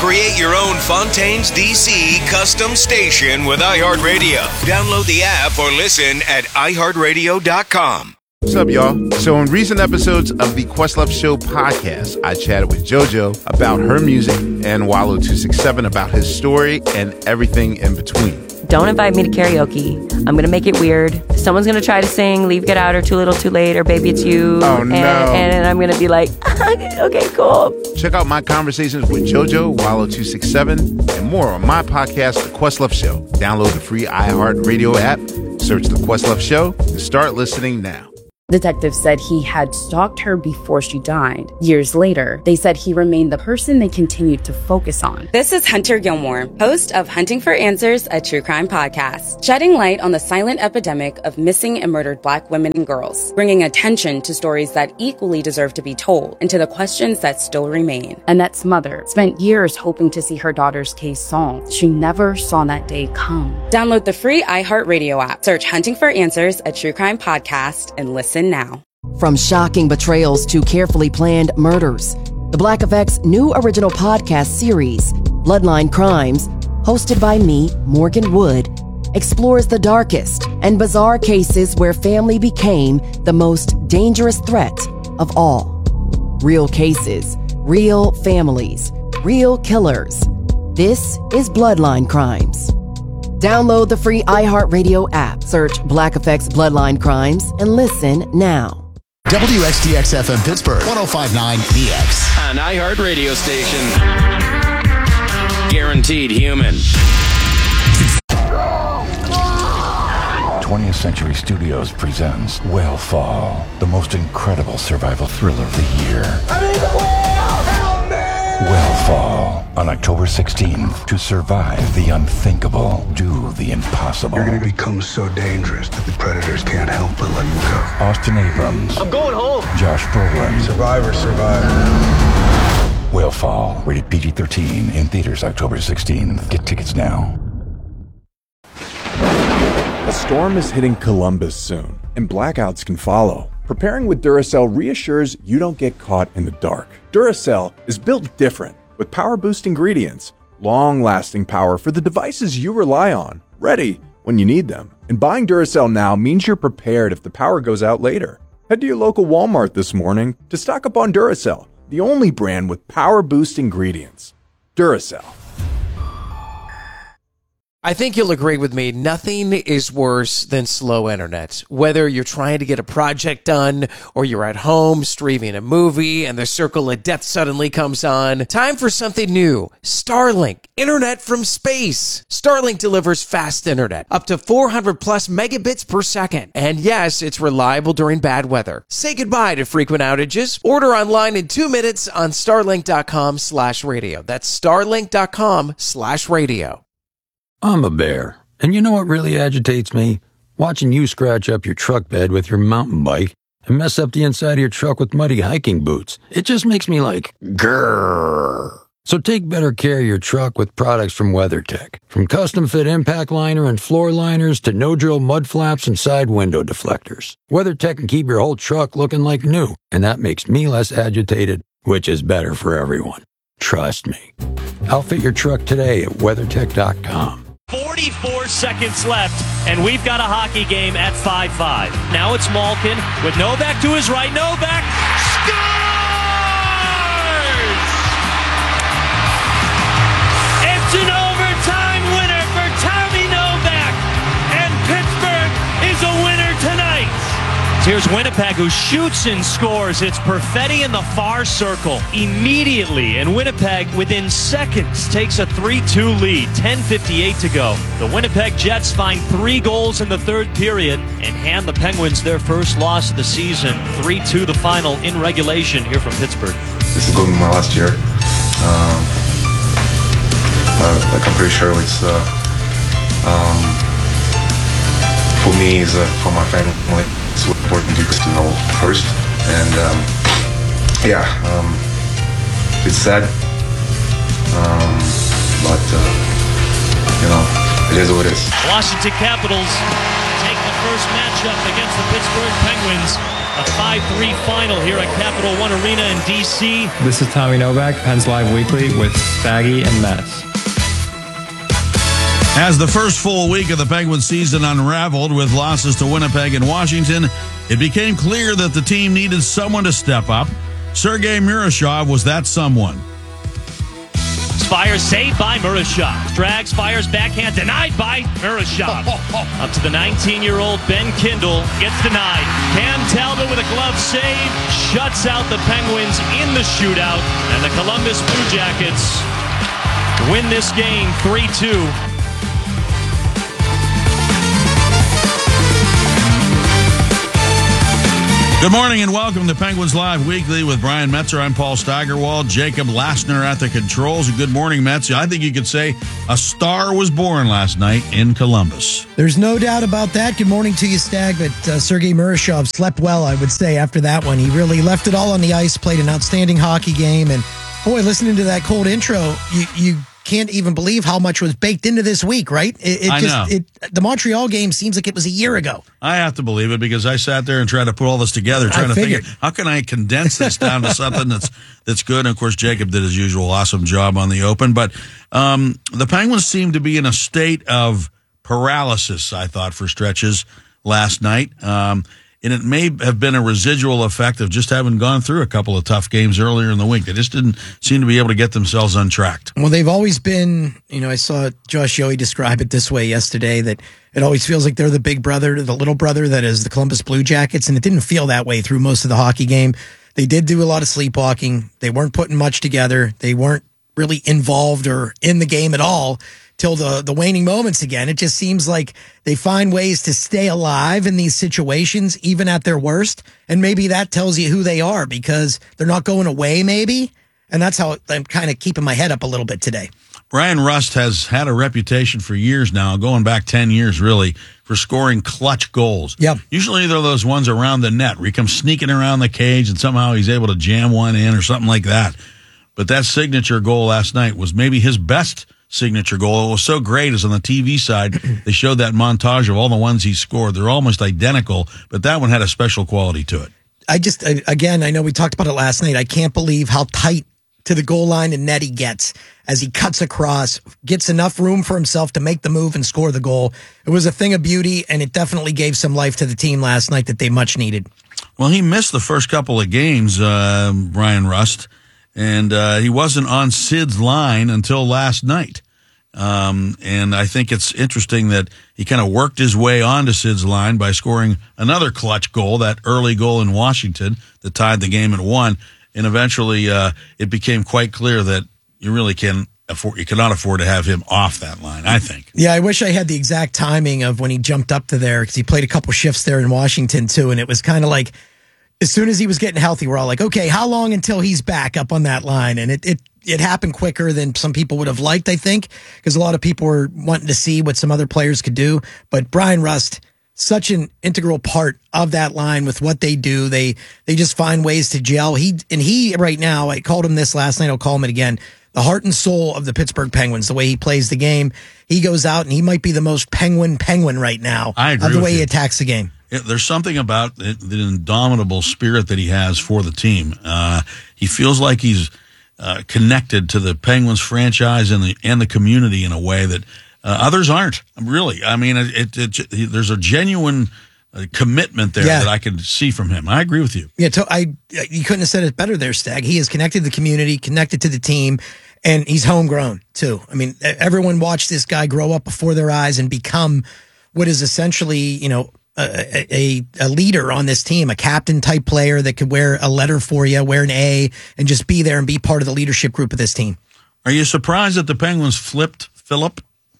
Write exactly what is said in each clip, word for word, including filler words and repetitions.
Create your own Fontaines D C custom station with iHeartRadio. Download the app or listen at i heart radio dot com. What's up, y'all? So in recent episodes of the Questlove Show podcast, I chatted with JoJo about her music and Wallow two sixty-seven about his story and everything in between. Don't invite me to karaoke. I'm going to make it weird. Someone's going to try to sing Leave, Get Out, or Too Little, Too Late, or Baby It's You. Oh, and, no. And I'm going to be like, okay, cool. Check out my conversations with JoJo, Wallow two sixty-seven, and more on my podcast, The Questlove Show. Download the free iHeartRadio app, search The Questlove Show, and start listening now. Detectives said he had stalked her before she died. Years later, they said he remained the person they continued to focus on. This is Hunter Gilmore, host of Hunting for Answers, a true crime podcast, shedding light on the silent epidemic of missing and murdered Black women and girls, bringing attention to stories that equally deserve to be told and to the questions that still remain. Annette's mother spent years hoping to see her daughter's case solved. She never saw that day come. Download the free iHeartRadio app, search Hunting for Answers, a true crime podcast, and listen now. From shocking betrayals to carefully planned murders, the Black Effect's new original podcast series, Bloodline Crimes, hosted by me, Morgan Wood, explores the darkest and bizarre cases where family became the most dangerous threat of all. Real cases, real families, real killers. This is Bloodline Crimes. Download the free iHeartRadio app, search Black Effect's Bloodline Crimes, and listen now. W X T X F M Pittsburgh, one oh five point nine B X. An iHeart radio station. Guaranteed human. twentieth Century Studios presents Whale Fall, the most incredible survival thriller of the year. I'm in the whale! Help me! Whale Fall, on October sixteenth. To survive the unthinkable, do the impossible. You're going to become so dangerous that the predators can't help but let you go. Austin Abrams. I'm going home. Josh Brolin. Survivor, survivor. Whale Fall, rated P G thirteen, in theaters October sixteenth. Get tickets now. A storm is hitting Columbus soon, and blackouts can follow. Preparing with Duracell reassures you don't get caught in the dark. Duracell is built different, with power-boost ingredients, long-lasting power for the devices you rely on, ready when you need them. And buying Duracell now means you're prepared if the power goes out later. Head to your local Walmart this morning to stock up on Duracell, the only brand with power-boost ingredients. Duracell. I think you'll agree with me, nothing is worse than slow internet. Whether you're trying to get a project done or you're at home streaming a movie and the circle of death suddenly comes on, time for something new. Starlink, internet from space. Starlink delivers fast internet, up to four hundred plus megabits per second. And yes, it's reliable during bad weather. Say goodbye to frequent outages. Order online in two minutes on starlink.com slash radio. That's starlink.com slash radio. I'm a bear, and you know what really agitates me? Watching you scratch up your truck bed with your mountain bike and mess up the inside of your truck with muddy hiking boots. It just makes me like, grrr. So take better care of your truck with products from WeatherTech. From custom-fit impact liner and floor liners to no-drill mud flaps and side window deflectors. WeatherTech can keep your whole truck looking like new, and that makes me less agitated, which is better for everyone. Trust me. Outfit your truck today at WeatherTech dot com. forty-four seconds left, and we've got a hockey game at five five. Now it's Malkin with Novak to his right. Novak scores! It's an overtime winner for Tommy Novak, and Pittsburgh is a winner tonight. Here's Winnipeg, who shoots and scores. It's Perfetti in the far circle immediately, and Winnipeg, within seconds, takes a three two lead. ten fifty-eight to go. The Winnipeg Jets find three goals in the third period and hand the Penguins their first loss of the season. three two the final in regulation here from Pittsburgh. This is going to be my last year. Um, uh, like I'm pretty sure it's uh, um, for me, is uh, for my family. It's important to know first, and um, yeah, um, it's sad, um, but uh, you know, it is what it is. Washington Capitals take the first matchup against the Pittsburgh Penguins A five three final here at Capital One Arena in D C. This is Tommy Novak, Pens Live Weekly with Staggy and Mets. As the first full week of the Penguins season unraveled with losses to Winnipeg and Washington, it became clear that the team needed someone to step up. Sergei Murashov was that someone. Fires saved by Murashov. Drags, fires backhand, denied by Murashov. Up to the nineteen-year-old Ben Kindle, gets denied. Cam Talbot with a glove save, shuts out the Penguins in the shootout. And the Columbus Blue Jackets win this game three two. Good morning and welcome to Penguins Live Weekly with Brian Metzer. I'm Paul Steigerwald. Jacob Lastner at the controls. Good morning, Metzer. I think you could say a star was born last night in Columbus. There's no doubt about that. Good morning to you, Stag. But uh, Sergei Murashov slept well, I would say, after that one. He really left it all on the ice, played an outstanding hockey game. And, boy, listening to that cold intro, you you can't even believe how much was baked into this week, right? It, it I just, know. It, the Montreal game seems like it was a year ago. I have to believe it because I sat there and tried to put all this together, trying I to figured. think, how can I condense this down to something that's that's good? And, of course, Jacob did his usual awesome job on the open. But um, the Penguins seem to be in a state of paralysis, I thought, for stretches last night. Um, and it may have been a residual effect of just having gone through a couple of tough games earlier in the week. They just didn't seem to be able to get themselves untracked. Well, they've always been, you know, I saw Josh Yohe describe it this way yesterday, that it always feels like they're the big brother, the little brother that is the Columbus Blue Jackets, and it didn't feel that way through most of the hockey game. They did do a lot of sleepwalking. They weren't putting much together. They weren't really involved or in the game at all till the, the waning moments again. It just seems like they find ways to stay alive in these situations, even at their worst. And maybe that tells you who they are because they're not going away, maybe. And that's how I'm kind of keeping my head up a little bit today. Brian Rust has had a reputation for years now, going back ten years really, for scoring clutch goals. Yep. Usually they're those ones around the net where he comes sneaking around the cage and somehow he's able to jam one in or something like that. But that signature goal last night was maybe his best signature goal. It was so great as on the T V side, they showed that montage of all the ones he scored. They're almost identical, but that one had a special quality to it. I just, I, again, I know we talked about it last night. I can't believe how tight to the goal line and net he gets as he cuts across, gets enough room for himself to make the move and score the goal. It was a thing of beauty, and it definitely gave some life to the team last night that they much needed. Well, he missed the first couple of games, uh, Brian Rust, and uh, he wasn't on Sid's line until last night. Um, and I think it's interesting that he kind of worked his way onto Sid's line by scoring another clutch goal, that early goal in Washington that tied the game at one. And eventually, uh, it became quite clear that you really can afford, you cannot afford to have him off that line, I think. Yeah, I wish I had the exact timing of when he jumped up to there because he played a couple shifts there in Washington too. And it was kind of like, as soon as he was getting healthy, we're all like, okay, how long until he's back up on that line? And it, it, it happened quicker than some people would have liked, I think, because a lot of people were wanting to see what some other players could do. But Brian Rust, such an integral part of that line with what they do. They they just find ways to gel. He and he right now, I called him this last night, I'll call him it again, the heart and soul of the Pittsburgh Penguins, the way he plays the game. He goes out and he might be the most Penguin Penguin right now I agree of the with way you. he attacks the game. There's something about the, the indomitable spirit that he has for the team. Uh, he feels like he's uh, connected to the Penguins franchise and the and the community in a way that uh, others aren't. Really, I mean, it, it, it, there's a genuine uh, commitment there Yeah. that I can see from him. I agree with you. Yeah, to, I you couldn't have said it better there, Stag. He is connected to the community, connected to the team, and he's homegrown too. I mean, everyone watched this guy grow up before their eyes and become what is essentially, you know, a, a, a leader on this team, a captain type player that could wear a letter for you, wear an A, and just be there and be part of the leadership group of this team. Are you surprised that the Penguins flipped Phillip?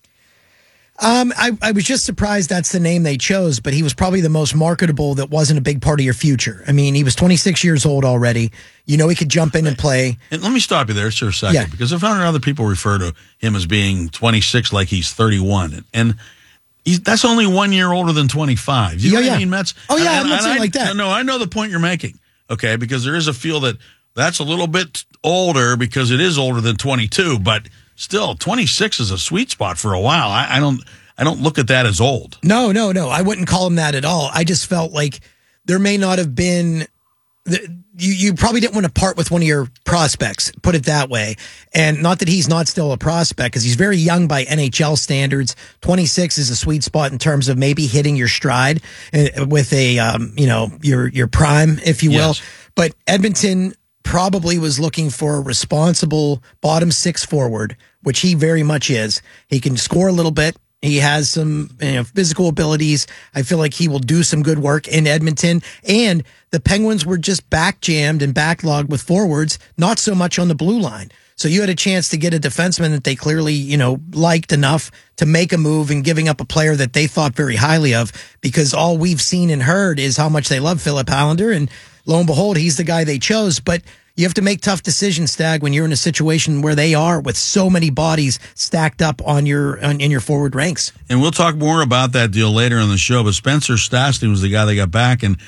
Um, I, I was just surprised that's the name they chose, but he was probably the most marketable that wasn't a big part of your future. I mean, he was twenty-six years old already. You know, he could jump in and play. And let me stop you there for a second, Yeah. because I've heard other people refer to him as being twenty-six like he's thirty-one. And, and he's, that's only one year older than twenty-five. You know Yeah, what yeah. I mean, Mets? Oh, yeah, And- I'm not and saying I- like that. No, I know the point you're making, okay, because there is a feel that that's a little bit older because it is older than twenty-two, but still, twenty-six is a sweet spot for a while. I, I don't... I don't look at that as old. No, no, no. I wouldn't call him that at all. I just felt like there may not have been. The, you, you probably didn't want to part with one of your prospects, put it that way. And not that he's not still a prospect, because he's very young by N H L standards. twenty-six is a sweet spot in terms of maybe hitting your stride with a, um, you know, your, your prime, if you will. Yes. But Edmonton probably was looking for a responsible bottom six forward, which he very much is. He can score a little bit. He has some you know, physical abilities. I feel like he will do some good work in Edmonton. And the Penguins were just back jammed and backlogged with forwards, not so much on the blue line. So you had a chance to get a defenseman that they clearly, you know, liked enough to make a move and giving up a player that they thought very highly of, because all we've seen and heard is how much they love Philip Hallander. And lo and behold, he's the guy they chose. But you have to make tough decisions, Stag, when you're in a situation where they are with so many bodies stacked up on your on, in your forward ranks. And we'll talk more about that deal later in the show. But Spencer Stastny was the guy they got back, and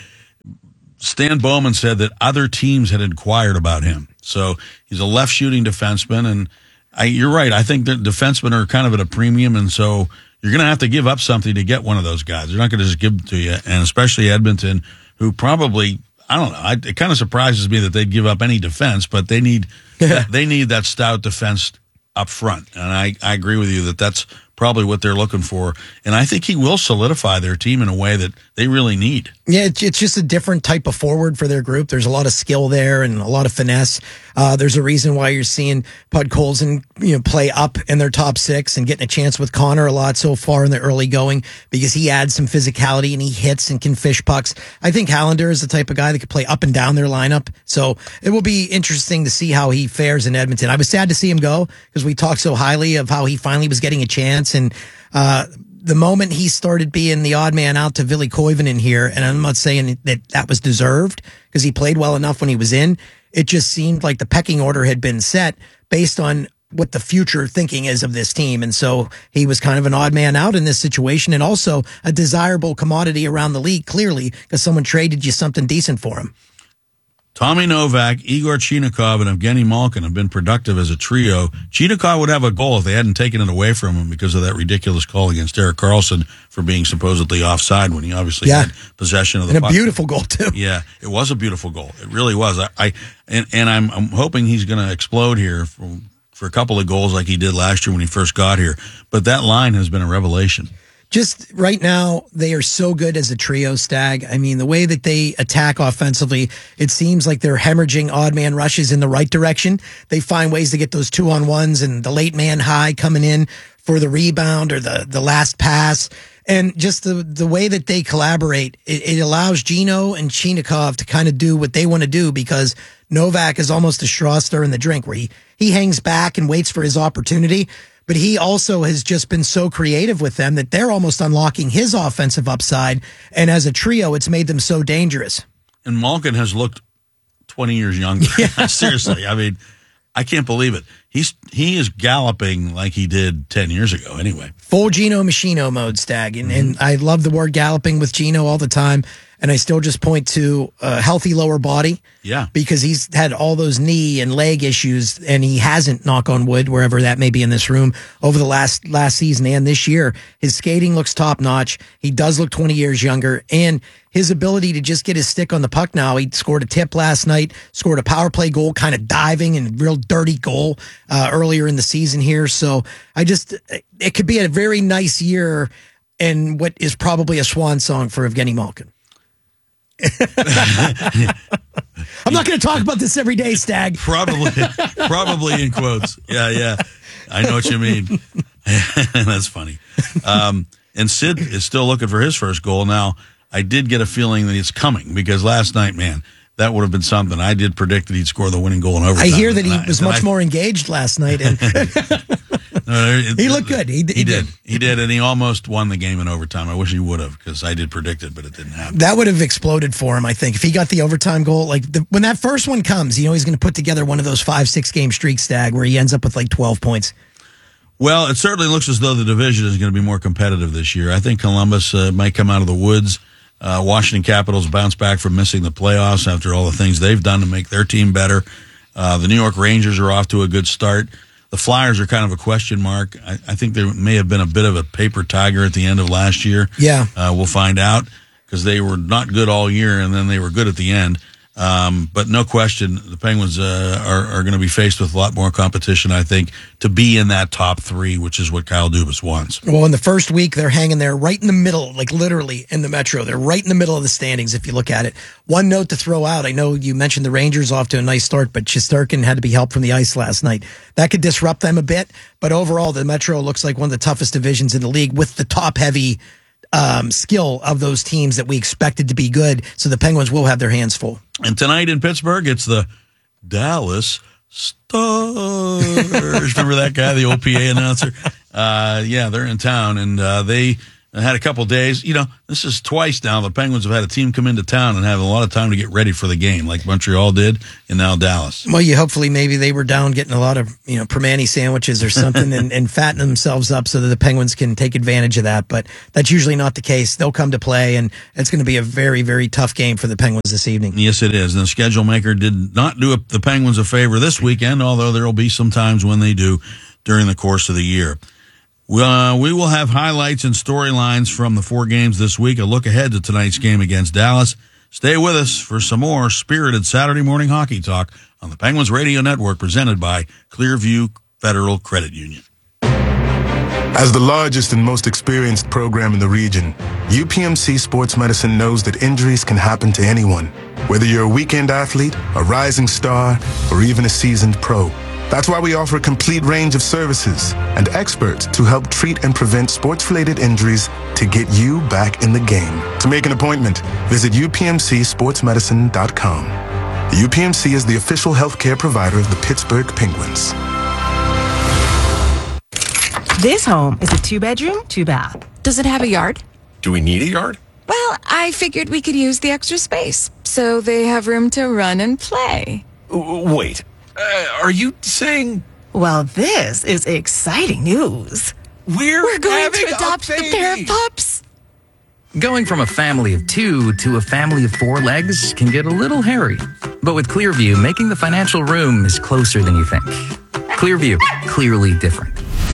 Stan Bowman said that other teams had inquired about him. So he's a left shooting defenseman, and I, you're right. I think that defensemen are kind of at a premium, and so you're going to have to give up something to get one of those guys. They're not going to just give it to you, and especially Edmonton, who probably. I don't know. I, it kind of surprises me that they'd give up any defense, but they need that, they need that stout defense up front. And I, I agree with you that that's probably what they're looking for. And I think he will solidify their team in a way that they really need. Yeah, it's, it's just a different type of forward for their group. There's a lot of skill there and a lot of finesse. Uh, there's a reason why you're seeing Podkolzin, you know, play up in their top six and getting a chance with Connor a lot so far in the early going, because he adds some physicality and he hits and can fish pucks. I think Hallander is the type of guy that could play up and down their lineup. So it will be interesting to see how he fares in Edmonton. I was sad to see him go because we talked so highly of how he finally was getting a chance. And uh, the moment he started being the odd man out to Ville Koivunen here, and I'm not saying that that was deserved because he played well enough when he was in, it just seemed like the pecking order had been set based on what the future thinking is of this team. And so he was kind of an odd man out in this situation, and also a desirable commodity around the league, clearly, because someone traded you something decent for him. Tommy Novak, Igor Chinakhov, and Evgeny Malkin have been productive as a trio. Chinakhov would have a goal if they hadn't taken it away from him because of that ridiculous call against Erik Karlsson for being supposedly offside when he obviously yeah. had possession of the and puck. A beautiful goal, too. Yeah, it was a beautiful goal. It really was. I, I and, and I'm, I'm hoping he's going to explode here for, for a couple of goals like he did last year when he first got here. But that line has been a revelation. Just right now, they are so good as a trio, Stag. I mean, the way that they attack offensively, it seems like they're hemorrhaging odd man rushes in the right direction. They find ways to get those two on ones and the late man high coming in for the rebound or the, the last pass. And just the, the way that they collaborate, it, it allows Gino and Chinakhov to kind of do what they want to do, because Novak is almost a straw stir in the drink where he, he hangs back and waits for his opportunity. But he also has just been so creative with them that they're almost unlocking his offensive upside. And as a trio, it's made them so dangerous. And Malkin has looked twenty years younger. Yeah. Seriously. I mean, I can't believe it. He's He is galloping like he did ten years ago anyway. Full Gino Machino mode, Stag. And, mm-hmm. and I love the word galloping with Gino all the time. And I still just point to a healthy lower body. Yeah. Because he's had all those knee and leg issues, and he hasn't, knock on wood, wherever that may be in this room, over the last last season and this year. His skating looks top notch. He does look twenty years younger. And his ability to just get his stick on the puck now. He scored a tip last night, scored a power play goal, kind of diving and real dirty goal uh, earlier in the season here. So I just, it could be a very nice year and what is probably a swan song for Evgeny Malkin. I'm not going to talk about this every day, Stag. Probably, probably in quotes. Yeah, yeah. I know what you mean. That's funny. Um, and Sid is still looking for his first goal. Now, I did get a feeling that it's coming because last night, man, that would have been something. I did predict that he'd score the winning goal in overtime. I hear that he I, was much I, more engaged last night. And no, it, he looked good. He, he, he did. did. He did, and he almost won the game in overtime. I wish he would have, because I did predict it, but it didn't happen. That would have exploded for him, I think. If he got the overtime goal, like the, when that first one comes, you know he's going to put together one of those five, six game streak, Stag, where he ends up with like twelve points. Well, it certainly looks as though the division is going to be more competitive this year. I think Columbus uh, might come out of the woods. Uh, Washington Capitals bounce back from missing the playoffs after all the things they've done to make their team better. Uh, the New York Rangers are off to a good start. The Flyers are kind of a question mark. I, I think there may have been a bit of a paper tiger at the end of last year. Yeah. Uh, we'll find out. because they were not good all year, and then they were good at the end. Um, but no question, the Penguins uh, are, are going to be faced with a lot more competition, I think, to be in that top three, which is what Kyle Dubas wants. Well, in the first week, they're hanging there right in the middle, like literally in the Metro. They're right in the middle of the standings if you look at it. One note to throw out, I know you mentioned the Rangers off to a nice start, but Shesterkin had to be helped from the ice last night. That could disrupt them a bit, but overall, the Metro looks like one of the toughest divisions in the league with the top-heavy um, skill of those teams that we expected to be good, so the Penguins will have their hands full. And tonight in Pittsburgh, it's the Dallas Stars. Remember that guy, the old P A announcer? Uh, yeah, they're in town, and uh, they had a couple days. You know, this is twice now the Penguins have had a team come into town and have a lot of time to get ready for the game, like Montreal did, and now Dallas. Well, you hopefully maybe they were down getting a lot of, you know, Permani sandwiches or something and, and fatten themselves up so that the Penguins can take advantage of that. But that's usually not the case. They'll come to play, and it's going to be a very, very tough game for the Penguins this evening. Yes, it is. And the schedule maker did not do the Penguins a favor this weekend, although there will be some times when they do during the course of the year. Uh, we will have highlights and storylines from the four games this week. A look ahead to tonight's game against Dallas. Stay with us for some more spirited Saturday morning hockey talk on the Penguins Radio Network, presented by Clearview Federal Credit Union. As the largest and most experienced program in the region, U P M C Sports Medicine knows that injuries can happen to anyone, whether you're a weekend athlete, a rising star, or even a seasoned pro. That's why we offer a complete range of services and experts to help treat and prevent sports-related injuries to get you back in the game. To make an appointment, visit U P M C sports medicine dot com. The U P M C is the official healthcare provider of the Pittsburgh Penguins. This home is a two-bedroom, two-bath. Does it have a yard? Do we need a yard? Well, I figured we could use the extra space, so they have room to run and play. Wait. Uh, are you saying... Well, this is exciting news. We're, We're going having to adopt a, a pair of pups. Going from a family of two to a family of four legs can get a little hairy. But with Clearview, making the financial room is closer than you think. Clearview, clearly different.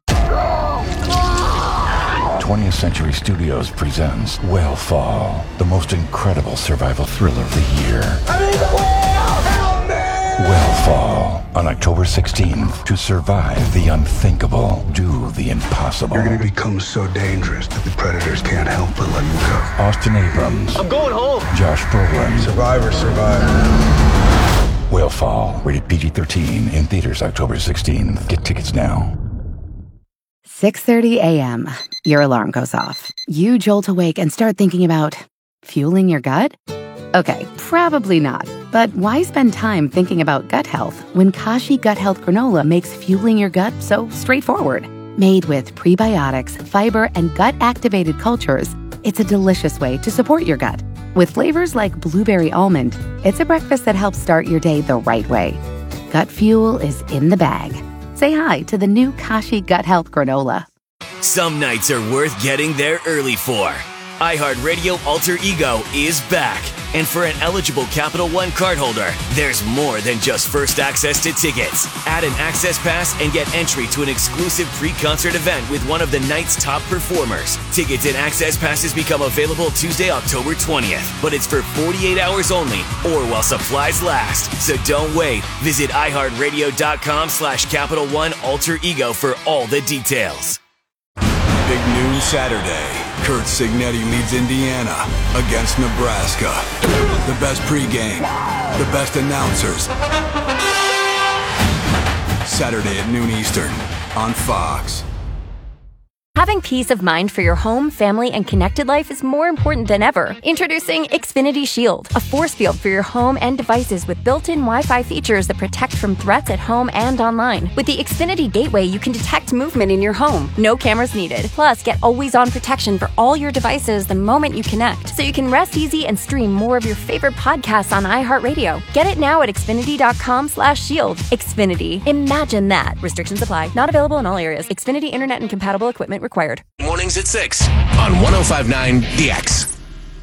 twentieth Century Studios presents Whale Fall, the most incredible survival thriller of the year. I'm in the whale! Help me! Whale Fall, on October sixteenth. To survive the unthinkable, do the impossible. You're going to become so dangerous that the predators can't help but let you go. Austin Abrams. I'm going home. Josh Brolin. Survivor, survivor. Whale Fall, rated P G thirteen, in theaters October sixteenth. Get tickets now. six thirty a.m. Your alarm goes off. You jolt awake and start thinking about fueling your gut? Okay, probably not. But why spend time thinking about gut health when Kashi Gut Health Granola makes fueling your gut so straightforward? Made with prebiotics, fiber, and gut-activated cultures, it's a delicious way to support your gut. With flavors like blueberry almond, it's a breakfast that helps start your day the right way. Gut fuel is in the bag. Say hi to the new Kashi Gut Health Granola. Some nights are worth getting there early for. iHeartRadio Alter Ego is back. And for an eligible Capital One cardholder, there's more than just first access to tickets. Add an access pass and get entry to an exclusive pre-concert event with one of the night's top performers. Tickets and access passes become available Tuesday, October twentieth. But it's for forty-eight hours only or while supplies last. So don't wait. Visit iHeartRadio.com slash Capital One Alter Ego for all the details. Big noon Saturday. Kurt Signetti leads Indiana against Nebraska. The best pregame, the best announcers. Saturday at noon Eastern on Fox. Having peace of mind for your home, family, and connected life is more important than ever. Introducing Xfinity Shield, a force field for your home and devices with built-in Wi-Fi features that protect from threats at home and online. With the Xfinity Gateway, you can detect movement in your home. No cameras needed. Plus, get always-on protection for all your devices the moment you connect, so you can rest easy and stream more of your favorite podcasts on iHeartRadio. Get it now at Xfinity.com slash shield. Xfinity. Imagine that. Restrictions apply. Not available in all areas. Xfinity Internet and compatible equipment required. Mornings at six on one oh five point nine The X.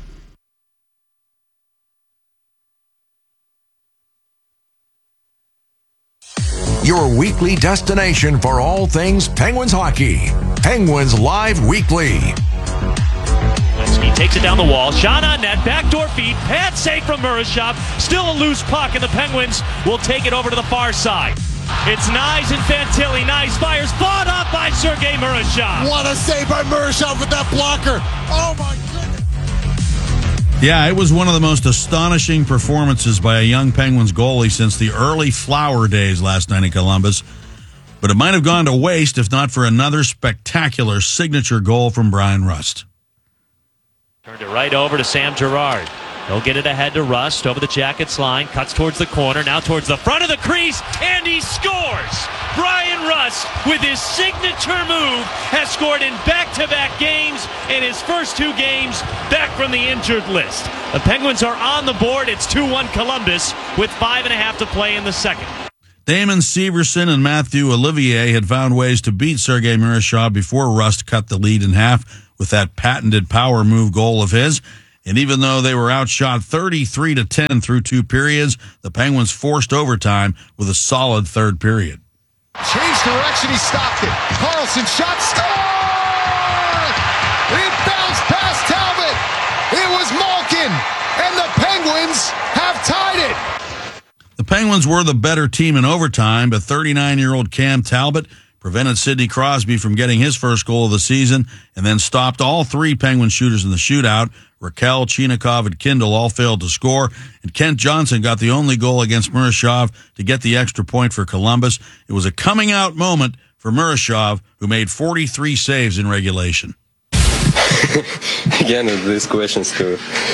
Your weekly destination for all things Penguins hockey. Penguins Live Weekly. Werenski takes it down the wall. Shot on net. Backdoor feed. Pad save from Murashov. Still a loose puck, and the Penguins will take it over to the far side. It's Nyes and Fantilli. Nyes fires. Fought up by Sergei Murashov. What a save by Murashov with that blocker. Oh, my goodness. Yeah, it was one of the most astonishing performances by a young Penguins goalie since the early Flower days last night in Columbus. But it might have gone to waste if not for another spectacular signature goal from Brian Rust. Turned it right over to Sam Girard. He'll get it ahead to Rust over the Jackets line. Cuts towards the corner, now towards the front of the crease, and he scores! Brian Rust, with his signature move, has scored in back-to-back games in his first two games back from the injured list. The Penguins are on the board. It's two one Columbus with five and a half to play in the second. Damon Severson and Matthew Olivier had found ways to beat Sergei Murashov before Rust cut the lead in half with that patented power move goal of his. And even though they were outshot thirty-three to ten through two periods, the Penguins forced overtime with a solid third period. Changed direction, he stopped it. Carlson shot, score! He bounced past Talbot. It was Malkin, and the Penguins have tied it. The Penguins were the better team in overtime, but thirty-nine-year-old Cam Talbot prevented Sidney Crosby from getting his first goal of the season and then stopped all three Penguin shooters in the shootout. Raquel, Chinikov, and Kindle all failed to score, and Kent Johnson got the only goal against Murashov to get the extra point for Columbus. It was a coming-out moment for Murashov, who made forty-three saves in regulation. Again, these questions to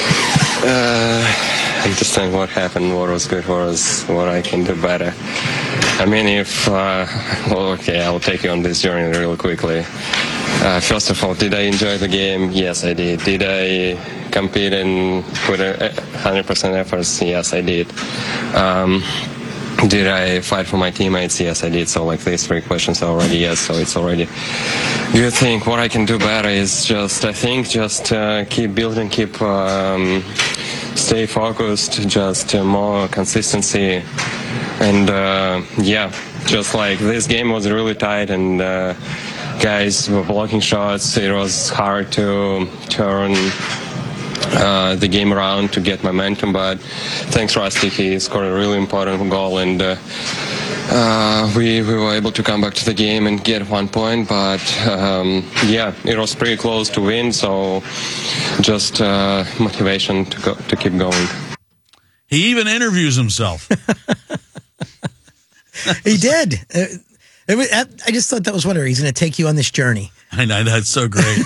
uh, understand what happened, what was good for us, what I can do better. I mean, if, uh, well, okay, I'll take you on this journey real quickly. Uh, first of all, did I enjoy the game? Yes, I did. Did I compete and put a one hundred percent efforts? Yes, I did. Um, did I fight for my teammates? Yes, I did. So, like, these three questions are already yes, so it's already good thing. What I can do better is just, I think, just uh, keep building, keep um, stay focused, just uh, more consistency. And, uh, yeah, just like this game was really tight, and uh, guys were blocking shots. It was hard to turn uh, the game around to get momentum, but thanks Rusty, he scored a really important goal, and uh, uh, we, we were able to come back to the game and get one point, but um, yeah, it was pretty close to win, so just uh, motivation to go, to keep going. He even interviews himself. He did. Uh, It was, I just thought that was wonderful. He's going to take you on this journey. I know, that's so great.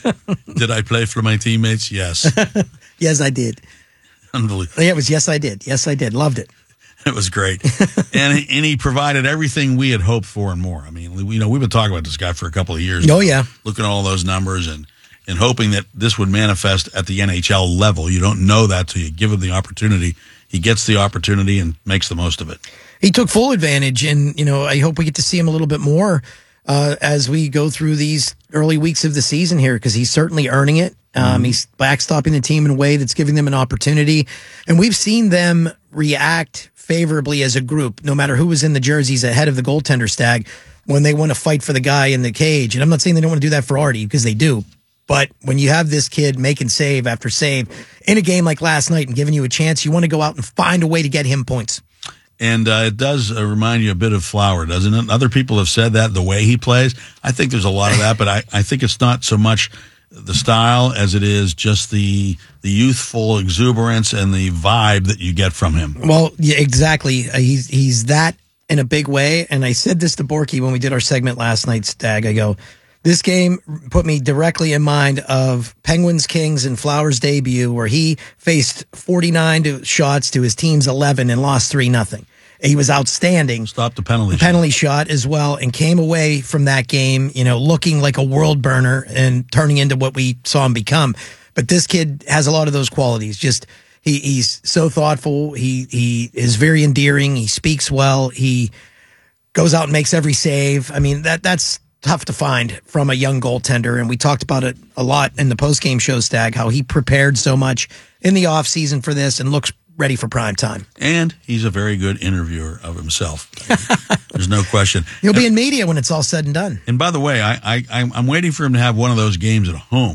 Did I play for my teammates? Yes. Yes, I did. Unbelievable. Yeah, it was yes, I did. Yes, I did. Loved it. It was great. and, and he provided everything we had hoped for and more. I mean, you know, we've been talking about this guy for a couple of years. Oh, yeah. Looking at all those numbers and, and hoping that this would manifest at the N H L level. You don't know that till you give him the opportunity. He gets the opportunity and makes the most of it. He took full advantage, and, you know, I hope we get to see him a little bit more uh, as we go through these early weeks of the season here, because he's certainly earning it. Um, mm-hmm. He's backstopping the team in a way that's giving them an opportunity, and we've seen them react favorably as a group, no matter who was in the jerseys ahead of the goaltender stag, when they want to fight for the guy in the cage. And I'm not saying they don't want to do that for Artie, because they do. But when you have this kid making save after save in a game like last night and giving you a chance, you want to go out and find a way to get him points. And uh, it does uh, remind you a bit of Flower, doesn't it? Other people have said that, the way he plays. I think there's a lot of that, but I, I think it's not so much the style as it is just the the youthful exuberance and the vibe that you get from him. Well, yeah, exactly. Uh, he's he's that in a big way. And I said this to Borky when we did our segment last night, Stag. I go, this game put me directly in mind of Penguins Kings and Flower's debut, where he faced forty-nine to shots to his team's eleven and lost three nothing. He was outstanding. Stopped the penalty the penalty shot. shot as well, and came away from that game, you know, looking like a world burner and turning into what we saw him become. But this kid has a lot of those qualities. Just he, he's so thoughtful. He he is very endearing. He speaks well. He goes out and makes every save. I mean, that that's tough to find from a young goaltender, and we talked about it a lot in the post-game show, Stag, how he prepared so much in the offseason for this and looks ready for prime time. And he's a very good interviewer of himself. There's no question. He'll be in media when it's all said and done. And by the way, I, I, I'm waiting for him to have one of those games at home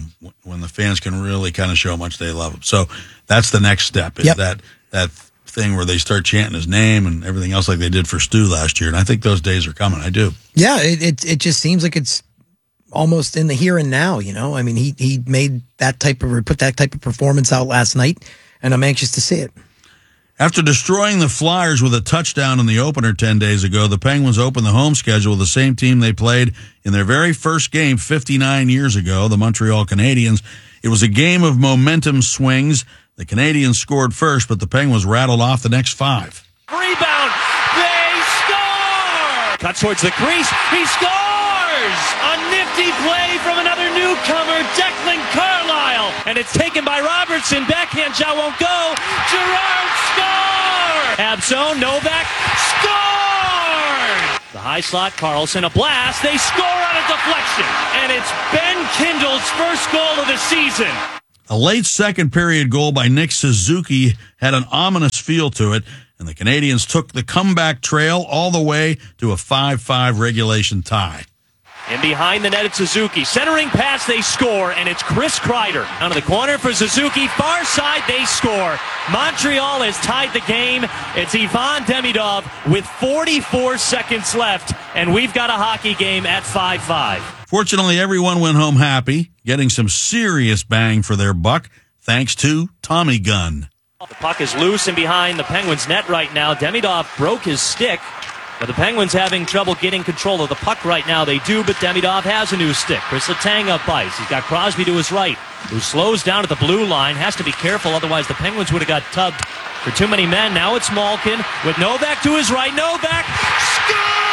when the fans can really kind of show how much they love him. So that's the next step, is Yep. that that thing where they start chanting his name and everything else like they did for Stu last year. And I think those days are coming. I do. Yeah, it, it it just seems like it's almost in the here and now, you know? I mean, he he made that type of, or put that type of performance out last night, and I'm anxious to see it. After destroying the Flyers with a touchdown in the opener ten days ago, the Penguins opened the home schedule with the same team they played in their very first game fifty-nine years ago, the Montreal Canadiens. It was a game of momentum swings. The Canadiens scored first, but the Penguins rattled off the next five. Rebound. They score. Cuts towards the crease. He scores. A nifty play from another newcomer, Declan Carlisle. And it's taken by Robertson. Backhand shot won't go. Gerard scores. Abzone. Novak scores. The high slot. Carlson. A blast. They score on a deflection. And it's Ben Kindle's first goal of the season. A late second period goal by Nick Suzuki had an ominous feel to it, and the Canadiens took the comeback trail all the way to a five five regulation tie. And behind the net, it's Suzuki. Centering pass, they score, and it's Chris Kreider. Out of the corner for Suzuki. Far side, they score. Montreal has tied the game. It's Ivan Demidov with forty-four seconds left, and we've got a hockey game at five five. Fortunately, everyone went home happy, getting some serious bang for their buck, thanks to Tommy Gunn. The puck is loose and behind the Penguins' net right now. Demidov broke his stick, but the Penguins having trouble getting control of the puck right now. They do, but Demidov has a new stick. Chris Letang up ice. He's got Crosby to his right, who slows down at the blue line. Has to be careful, otherwise the Penguins would have got tugged for too many men. Now it's Malkin with Novak to his right. Novak scores!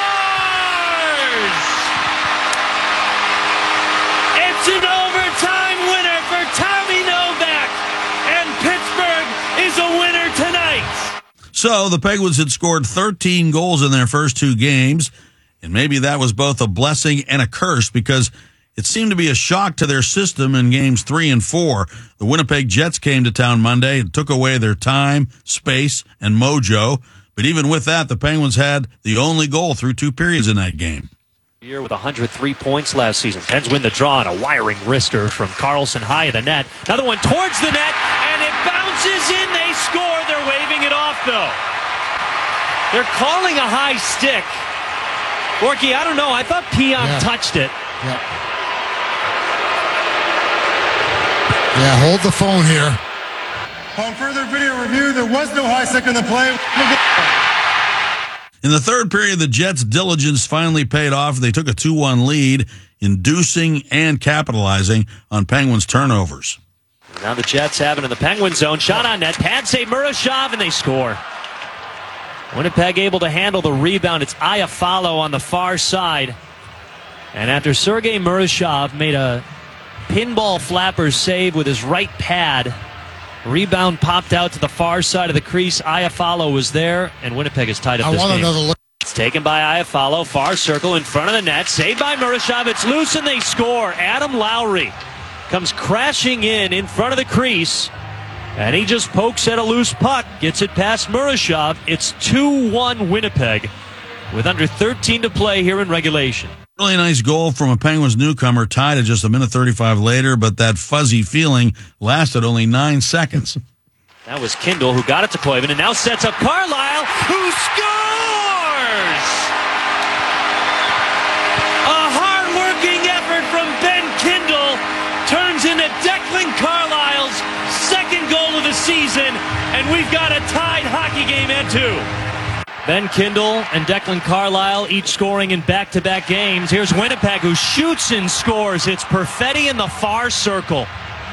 It's an overtime winner for Tommy Novak, and Pittsburgh is a winner tonight. So the Penguins had scored thirteen goals in their first two games, and maybe that was both a blessing and a curse because it seemed to be a shock to their system in games three and four. The Winnipeg Jets came to town Monday and took away their time, space, and mojo. But even with that, the Penguins had the only goal through two periods in that game. Year with one hundred three points last season. Pens win the draw on a wiring wrister from Carlson high of the net. Another one towards the net, and it bounces in. They score. They're waving it off, though. They're calling a high stick. Borky, I don't know. I thought Pionk Yeah. touched it. Yeah. Yeah, hold the phone here. On further video review, there was no high stick in the play. In the third period, the Jets' diligence finally paid off. They took a two one lead, inducing and capitalizing on Penguins' turnovers. Now the Jets have it in the Penguin zone. Shot on net. Pad save Murashov, and they score. Winnipeg able to handle the rebound. It's Iafallo on the far side. And after Sergei Murashov made a pinball flapper save with his right pad, rebound popped out to the far side of the crease. Iafallo was there, and Winnipeg has tied up I this want game. another look. It's taken by Iafallo, far circle in front of the net. Saved by Murashov. It's loose, and they score. Adam Lowry comes crashing in in front of the crease, and he just pokes at a loose puck, gets it past Murashov. It's two one Winnipeg with under thirteen to play here in regulation. Really nice goal from a Penguins newcomer, tied at just a minute thirty-five later, but that fuzzy feeling lasted only nine seconds. That was Kindle who got it to Koivu and now sets up Carlisle, who scores! A hard-working effort from Ben Kindle turns into Declan Carlisle's second goal of the season, and we've got a tied hockey game at two. Ben Kindle and Declan Carlisle each scoring in back-to-back games. Here's Winnipeg, who shoots and scores. It's Perfetti in the far circle.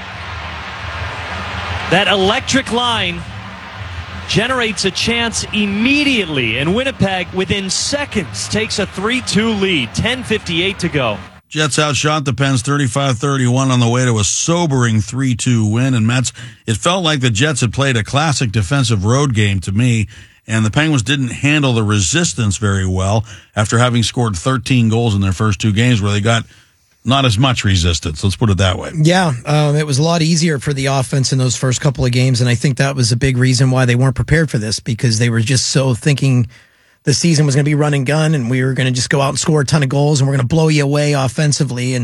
That electric line generates a chance immediately, and Winnipeg, within seconds, takes a three two lead. ten fifty-eight to go. Jets outshot the Pens thirty-five thirty-one on the way to a sobering three two win. And Mets, it felt like the Jets had played a classic defensive road game to me, and the Penguins didn't handle the resistance very well after having scored thirteen goals in their first two games where they got not as much resistance. Let's put it that way. Yeah, um, it was a lot easier for the offense in those first couple of games, and I think that was a big reason why they weren't prepared for this, because they were just so thinking the season was going to be run and gun, and we were going to just go out and score a ton of goals, and we're going to blow you away offensively. And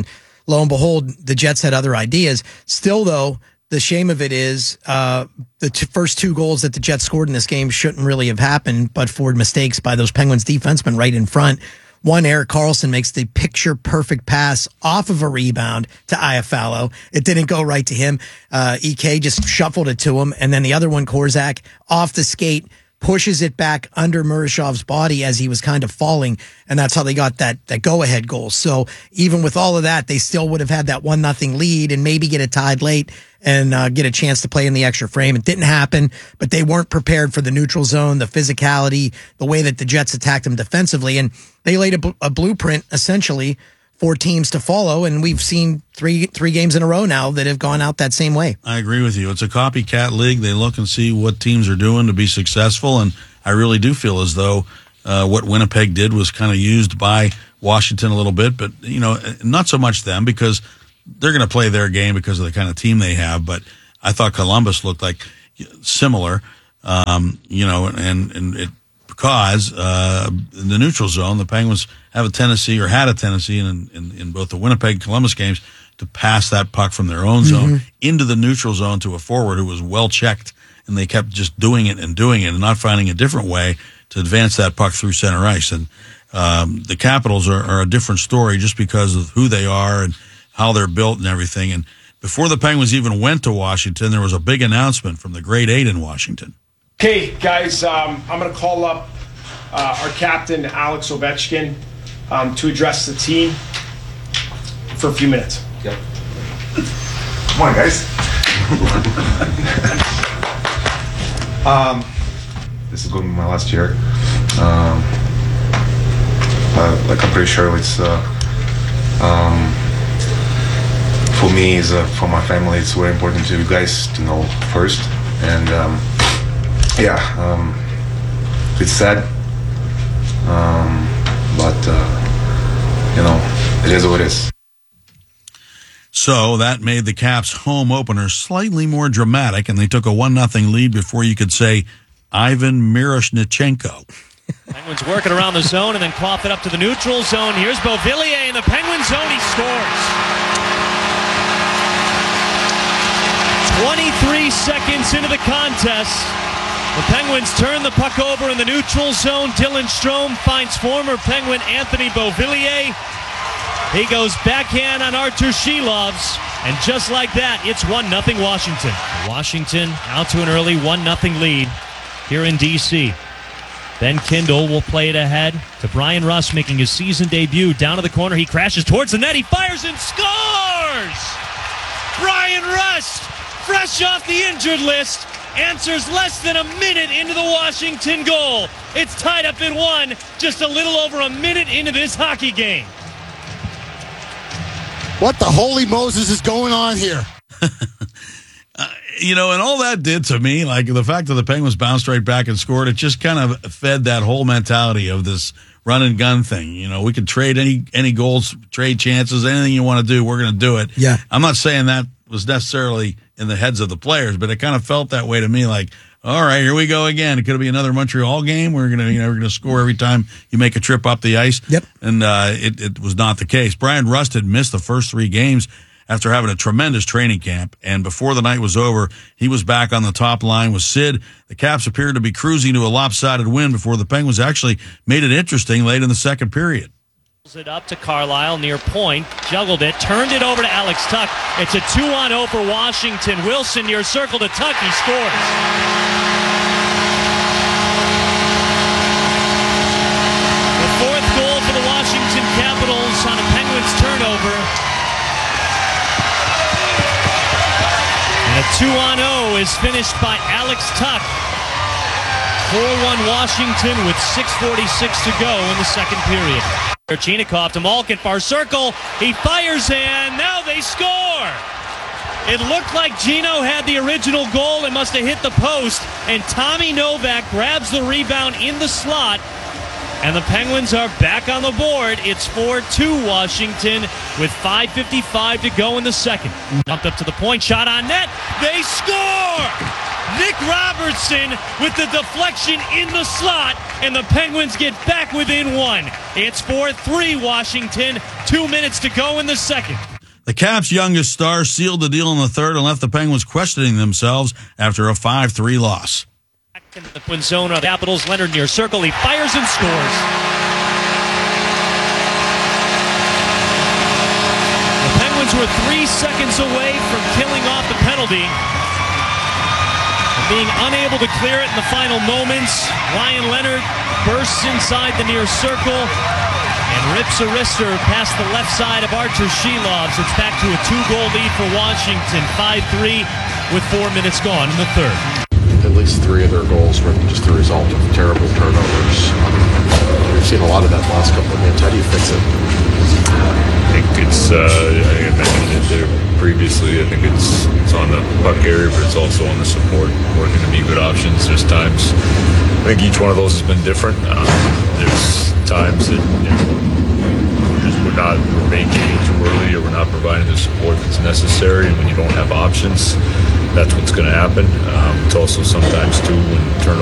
lo and behold, the Jets had other ideas. Still, though, the shame of it is uh, the t- first two goals that the Jets scored in this game shouldn't really have happened, but for mistakes by those Penguins defensemen right in front. One, Erik Karlsson makes the picture-perfect pass off of a rebound to Iafallo. It didn't go right to him. Uh, E K just shuffled it to him. And then the other one, Korczak, off the skate, pushes it back under Murishov's body as he was kind of falling. And that's how they got that, that go-ahead goal. So even with all of that, they still would have had that one nothing lead and maybe get it tied late and uh, get a chance to play in the extra frame. It didn't happen, but they weren't prepared for the neutral zone, the physicality, the way that the Jets attacked them defensively. And they laid a, bl- a blueprint, essentially, for teams to follow. And we've seen three three games in a row now that have gone out that same way. I agree with you. It's a copycat league. They look and see what teams are doing to be successful. And I really do feel as though uh, what Winnipeg did was kind of used by Washington a little bit. But, you know, not so much them, because they're going to play their game because of the kind of team they have. But I thought Columbus looked like similar, um, you know, and, and it, because uh, in the neutral zone, the Penguins have a tendency, or had a tendency in, in, in both the Winnipeg and Columbus games, to pass that puck from their own zone mm-hmm. into the neutral zone to a forward who was well checked, and they kept just doing it and doing it and not finding a different way to advance that puck through center ice. And um, the Capitals are, are a different story just because of who they are and how they're built and everything. And before the Penguins even went to Washington, there was a big announcement from the Grade Eight in Washington. Okay, guys, um, I'm going to call up uh, our captain, Alex Ovechkin, um, to address the team for a few minutes. Yep. Come on, guys. um, this is going to be my last year. Um, uh, like I'm pretty sure it's uh, um, for me, is uh, for my family. It's very important to you guys to know first, and um, yeah, um, it's sad, um, but uh, you know, it is what it is. So that made the Caps' home opener slightly more dramatic, and they took a one nothing lead before you could say Ivan Miroshnichenko. Penguins working around the zone and then cough it up to the neutral zone. Here's Beauvillier in the Penguin zone. He scores. twenty-three seconds into the contest, the Penguins turn the puck over in the neutral zone. Dylan Strome finds former Penguin Anthony Beauvillier. He goes backhand on Artur Shilovs, and just like that, it's one nothing Washington. Washington out to an early one nothing lead here in D C. Ben Kindle will play it ahead to Brian Rust, making his season debut. Down to the corner, he crashes towards the net, he fires and scores! Brian Rust, fresh off the injured list, answers less than a minute into the Washington goal. It's tied up in one, just a little over a minute into this hockey game. What the holy Moses is going on here? uh, you know, and all that did to me, like the fact that the Penguins bounced right back and scored, it just kind of fed that whole mentality of this run and gun thing. You know, we could trade any any goals, trade chances, anything you want to do, we're going to do it. Yeah. I'm not saying that was necessarily in the heads of the players, but it kind of felt that way to me, like, all right, here we go again. It could be another Montreal game. We're gonna, you know, we're gonna score every time you make a trip up the ice. Yep. And uh, it, it was not the case. Brian Rust had missed the first three games after having a tremendous training camp, and before the night was over, he was back on the top line with Sid. The Caps appeared to be cruising to a lopsided win before the Penguins actually made it interesting late in the second period. It up to Carlisle near point, juggled it, turned it over to Alex Tuch. It's a two on oh for Washington. Wilson near circle to Tuch, he scores. The fourth goal for the Washington Capitals on a Penguins turnover. And a two on oh is finished by Alex Tuch. four one Washington with six forty-six to go in the second period. Chinikov to Malkin, far circle. He fires and now they score. It looked like Gino had the original goal. It must have hit the post. And Tommy Novak grabs the rebound in the slot. And the Penguins are back on the board. It's four two Washington with five fifty-five to go in the second. Dumped up to the point, shot on net. They score! Nick Robertson with the deflection in the slot, and the Penguins get back within one. It's four three Washington, two minutes to go in the second. The Caps' youngest star sealed the deal in the third and left the Penguins questioning themselves after a five three loss. In the Twin Zone of the Capitals, Leonard near circle. He fires and scores. The Penguins were three seconds away from killing off the penalty. And being unable to clear it in the final moments, Ryan Leonard bursts inside the near circle and rips a wrister past the left side of Archer Shelovs. It's back to a two-goal lead for Washington, five three, with four minutes gone in the third. At least three of their goals were just the result of terrible turnovers. We've seen a lot of that the last couple of games. How do you fix it? I think it's, uh, I think I mentioned it there previously, I think it's it's on the puck area, but it's also on the support, working to be good options. There's times, I think each one of those has been different. Um, there's times that, you know, we're, just, we're not, we're vacating too early, or we're not providing the support that's necessary, and when you don't have options, that's what's going to happen. Um, it's also sometimes, too, when turnovers